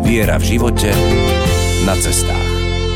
Viera v živote, na cestách.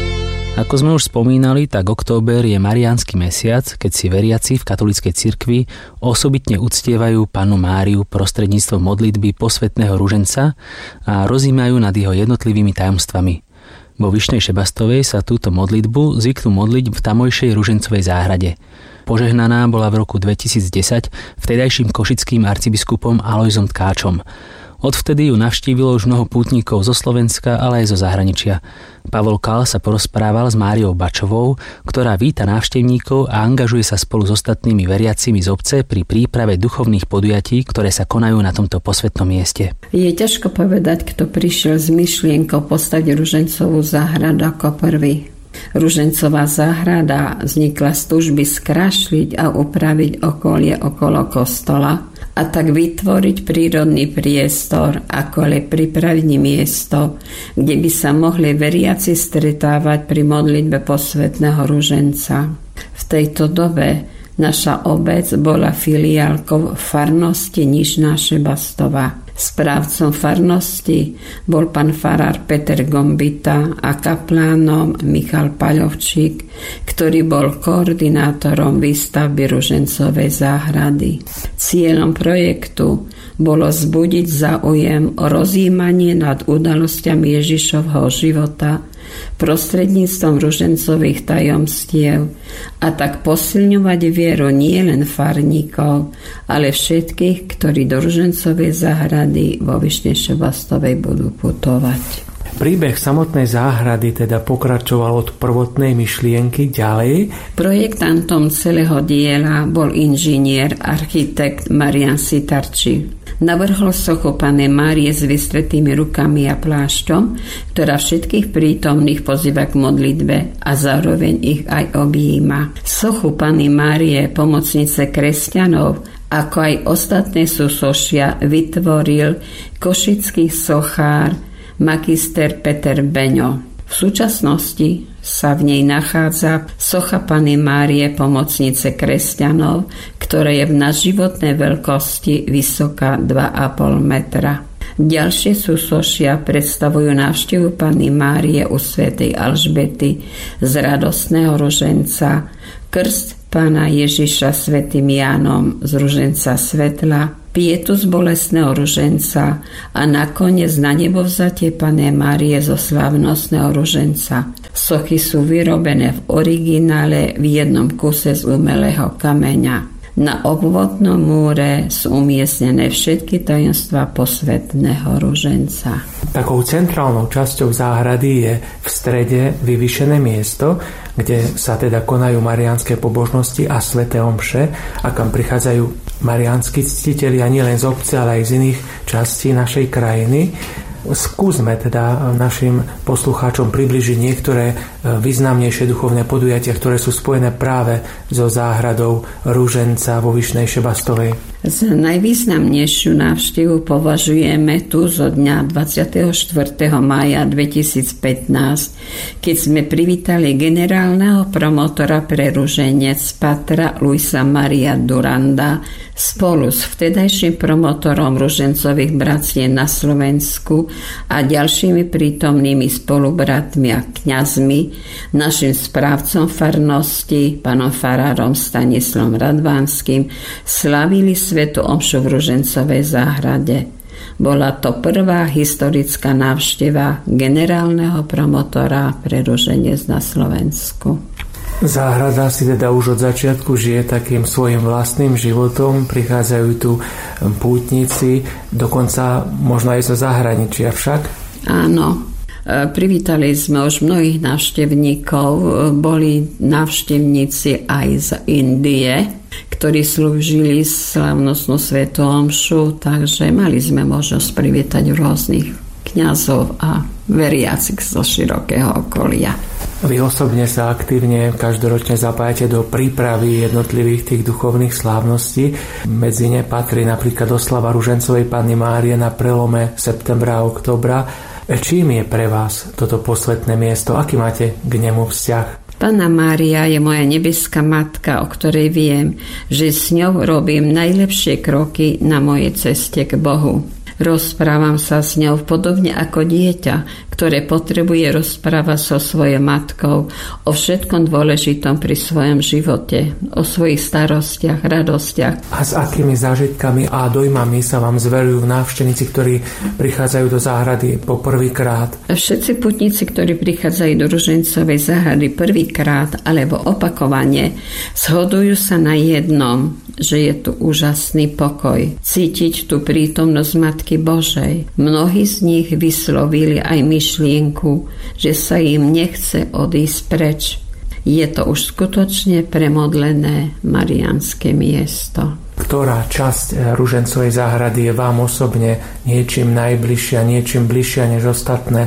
Ako sme už spomínali, tak október je mariánsky mesiac, keď si veriaci v katolíckej cirkvi osobitne uctievajú Pannu Máriu prostredníctvom modlitby posvätného ruženca a rozímajú nad jeho jednotlivými tajomstvami. Vo Vyšnej Šebastovej sa túto modlitbu zvyknú modliť v tamojšej ružencovej záhrade. Požehnaná bola v roku 2010 vtedajším košickým arcibiskupom Alojzom Tkáčom. Odvtedy ju navštívilo už mnoho pútnikov zo Slovenska, ale aj zo zahraničia. Pavol Kál sa porozprával s Máriou Bačovou, ktorá víta návštevníkov a angažuje sa spolu s ostatnými veriacimi z obce pri príprave duchovných podujatí, ktoré sa konajú na tomto posvätnom mieste. Je ťažko povedať, kto prišiel s myšlienkou postaviť ružencovú záhradu ako prvý. Ružencová záhrada vznikla z túžby skrášliť a upraviť okolie okolo kostola a tak vytvoriť prírodný priestor, ako aj pripraviť miesto, kde by sa mohli veriaci stretávať pri modlitbe posvätného ruženca. V tejto dobe naša obec bola filiálkou farnosti Nižná Šebastová. Správcom farnosti bol pán farár Peter Gombita a kaplánom Michal Paľovčík, ktorý bol koordinátorom výstavby ružencovej záhrady. Cieľom projektu bolo vzbudiť záujem o rozjímanie nad udalosťami Ježišovho života prostredníctvom ružencových tajomstiev a tak posilňovať vieru nielen farníkov, ale všetkých, ktorí do ružencovej záhrady vo Vyšnej Šebastovej budú putovať. Príbeh samotnej záhrady teda pokračoval od prvotnej myšlienky ďalej. Projektantom celého diela bol inžinier, architekt Marián Sitarči. Navrhol sochu Panny Márie s vystretými rukami a plášťom, ktorá všetkých prítomných pozýva k modlitbe a zároveň ich aj objíma. Sochu Panny Márie, pomocnice kresťanov, ako aj ostatné súsošia, vytvoril košický sochár magister Peter Beňo. V súčasnosti sa v nej nachádza socha Panny Márie, pomocnice kresťanov, ktorá je na životnej veľkosti vysoká 2,5 metra. Ďalšie súsošia predstavujú návštevu Panny Márie u svätej Alžbety z radostného ruženca, krst Pána Ježiša svätým Jánom z ruženca svetla, pietus bolestného ruženca a nakoniec na nebovzatie Panny Márie zo slávnostného ruženca. Sochy sú vyrobené v originále v jednom kuse z umelého kameňa. Na obvodnom múre sú umiestnené všetky tajomstvá posvätného ruženca. Takou centrálnou časťou záhrady je v strede vyvýšené miesto, kde sa teda konajú mariánske pobožnosti a sväté omše, a kam prichádzajú mariánski ctitelia nielen z obce, ale aj z iných častí našej krajiny. Skúsme teda našim poslucháčom približiť niektoré významnejšie duchovné podujatia, ktoré sú spojené práve so záhradou ruženca vo Vyšnej Šebastovej. Za najvýznamnejšiu návštevu považujeme tu zo dňa 24. mája 2015, keď sme privítali generálneho promotora pre ruženec Patra Luisa Maria Duranda spolu s vtedajším promotorom ružencových bratstiev na Slovensku a ďalšími prítomnými spolubratmi a kňazmi, našim správcom farnosti, pánom farárom Stanislavom Radvánskym, slavili svätú omšu v ružencovej záhrade. Bola to prvá historická návšteva generálneho promotora pre ruženec na Slovensku. Záhrada si teda už od začiatku žije takým svojim vlastným životom, prichádzajú tu pútnici, dokonca možno aj zo zahraničia však? Áno, privítali sme už mnohých návštevníkov, boli návštevníci aj z Indie, ktorí slúžili slávnostnú svätú omšu, takže mali sme možnosť privítať rôznych kňazov a veriacich zo širokého okolia. Vy osobne sa aktívne každoročne zapájate do prípravy jednotlivých tých duchovných slávností. Medzi ne patrí napríklad oslava ružencovej Panny Márie na prelome septembra a októbra. Čím je pre vás toto posvätné miesto? Aký máte k nemu vzťah? Panna Mária je moja nebeská matka, o ktorej viem, že s ňou robím najlepšie kroky na mojej ceste k Bohu. Rozprávam sa s ňou podobne ako dieťa, ktoré potrebuje rozprávať so svojou matkou o všetkom dôležitom pri svojom živote, o svojich starostiach, radostiach. A s akými zážitkami a dojmami sa vám zverujú návštevníci, ktorí prichádzajú do záhrady po prvýkrát? Všetci putníci, ktorí prichádzajú do Ružencovej záhrady prvýkrát alebo opakovane, zhodujú sa na jednom, že je tu úžasný pokoj. Cítiť tú prítomnosť Matky Božej. Mnohí z nich vyslovili aj myšlienku, že sa im nechce odísť preč. Je to už skutočne premodlené mariánske miesto. Ktorá časť Ružencovej záhrady je vám osobne niečím najbližšia, niečím bližšia než ostatné?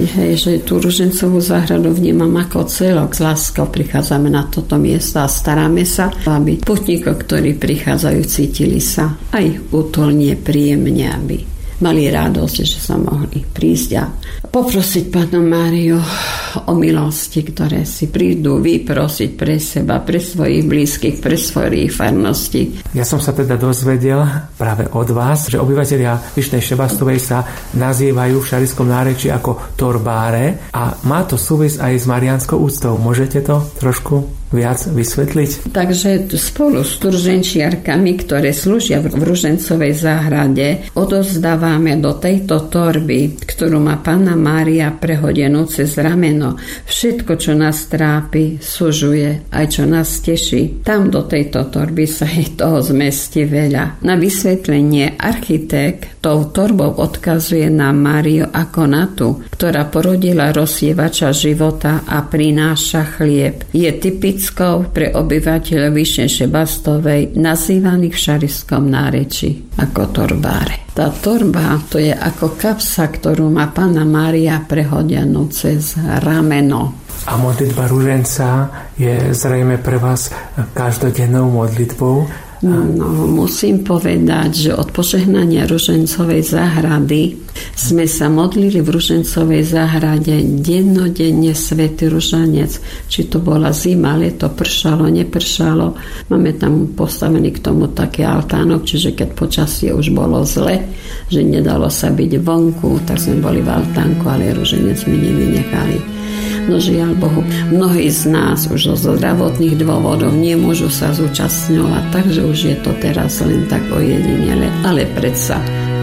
Že tú Ružencovú záhradu vnímam ako celok. S láskou prichádzame na toto miesto a staráme sa, aby putníkov, ktorí prichádzajú, cítili sa aj útulne, príjemne, aby mali radosť, že sa mohli prísť a poprosiť Pannu Máriu o milosti, ktoré si prídu vyprosiť pre seba, pre svojich blízkych, pre svojich farností. Ja som sa teda dozvedel práve od vás, že obyvatelia Vyšnej Šebastovej sa nazývajú v šariskom nárečí ako torbáre a má to súvisť aj s mariánskou úctou. Môžete to trošku viac vysvetliť? Takže spolu s turženčiarkami, ktoré slúžia v Ružencovej záhrade, odovzdávame do tejto torby, ktorú má Panna Mária prehodenú cez rameno, všetko, čo nás trápi, sužuje, aj čo nás teší. Tam do tejto torby sa jej toho zmestí veľa. Na vysvetlenie architekt tou torbou odkazuje na Máriu ako na tú, ktorá porodila rozsievača života a prináša chlieb. Je typickou pre obyvateľov Vyšnej Šebastovej, nazývaných v šariskom nárečí ako torbáre. Tá torba, to je ako kapsa, ktorú má Panna Mária prehodenú cez rameno. A modlitba Ruženca je zrejme pre vás každodennou modlitbou? No, musím povedať, že od požehnania Ružencovej záhrady sme sa modlili v Ružencovej záhrade dennodenne svätý ruženec. Či to bola zima, leto, pršalo, nepršalo. Máme tam postavený k tomu taký altánok, čiže keď počasie už bolo zle, že nedalo sa byť vonku, tak sme boli v altánku, ale ruženec mi nevynechali. No žiaľ Bohu, mnohí z nás už zo zdravotných dôvodov nemôžu sa zúčastňovať, takže už je to teraz len tak ojedinele, ale predsa